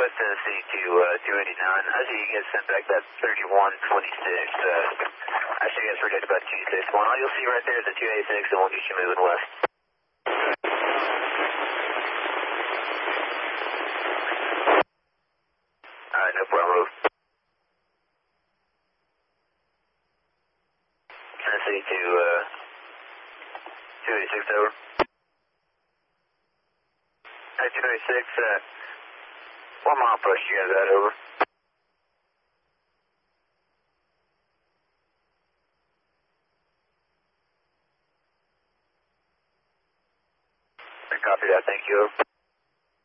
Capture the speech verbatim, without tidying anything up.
West Tennessee to uh, two eighty-nine. I see you guys sent back that thirty-one twenty-six. Uh, I see you guys projected about two sixty-one. All you'll see right there is the two eighty-six, and we'll get you moving west. All right, no problem. Tennessee to uh, two eighty-six, over. Hey, two eighty-six, uh, what mile push you guys at, over? I copy that, thank you, over.